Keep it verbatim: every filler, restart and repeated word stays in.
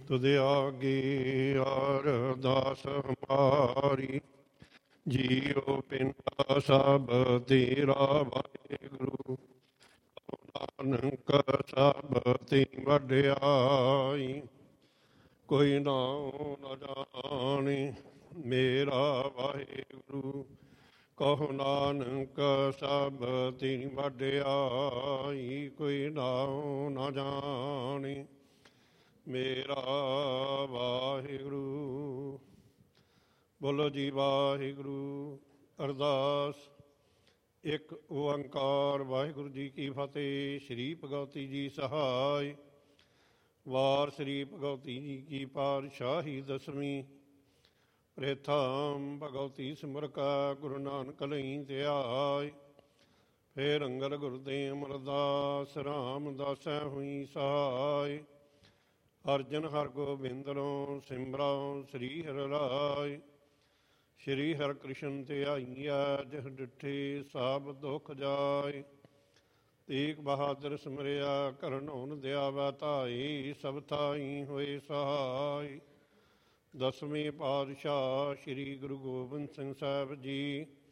ਤੁਧ ਆਗੇ ਅਰਦਾਸ ਹਮਾਰੀ, ਜੀਉ ਪਿੰਡਾ ਸਭ ਤੇਰਾ ਵਾਹਿਗੁਰੂ। ਨਾਨਕ ਸਭ ਤੇ ਵਡਿਆਈ, ਕੋਈ ਨਾਉ ਨ ਜਾਣੇ ਮੇਰਾ ਵਾਹਿਗੁਰੂ। ਕਹੋ ਨਾਨਕ ਸਭ ਤੇ ਵਡਿਆਈ, ਕੋਈ ਨਾਉ ਨ ਜਾਣੇ ਮੇਰਾ ਵਾਹਿਗੁਰੂ। ਬੋਲੋ ਜੀ ਵਾਹਿਗੁਰੂ। ਅਰਦਾਸ। ਇੱਕ ਓੰਕਾਰ ਵਾਹਿਗੁਰੂ ਜੀ ਕੀ ਫਤਿਹ। ਸ਼੍ਰੀ ਭਗਵਤੀ ਜੀ ਸਹਾਇ। ਵਾਰ ਸ਼੍ਰੀ ਭਗਵਤੀ ਜੀ ਕੀ ਪਾਤਸ਼ਾਹੀ ਦਸਵੀਂ। ਪ੍ਰਥਮ ਭਗਵਤੀ ਸਿਮਰ ਕਾ ਗੁਰੂ ਨਾਨਕ ਲਈ ਧਿਆਇ। ਫੇਰ ਅੰਗਦ ਗੁਰਦੇ ਅਮਰਦਾਸ ਰਾਮਦਾਸੈ ਹੋਈ ਸਹਾਇ। ਅਰਜਨ ਹਰ ਗੋਬਿੰਦਰੋਂ ਸਿਮਰਉ ਸ੍ਰੀ ਹਰਿ ਰਾਇ। ਸ਼੍ਰੀ ਹਰਿ ਕ੍ਰਿਸ਼ਨ ਧਿਆਈਐ ਜਿਹ ਡਿਠੇ ਸਭ ਦੁਖ ਜਾਇ। ਤੇਗ ਬਹਾਦਰ ਸਿਮਰਿਆ ਕਰਨਉਨ ਦਿਆਵੈ ਧਾਈ। ਸਭ ਥਾਈ ਹੋਏ ਸਹਾਇ। ਦਸਵੇਂ ਪਾਤਸ਼ਾਹ ਸ਼੍ਰੀ ਗੁਰੂ ਗੋਬਿੰਦ ਸਿੰਘ ਸਾਹਿਬ ਜੀ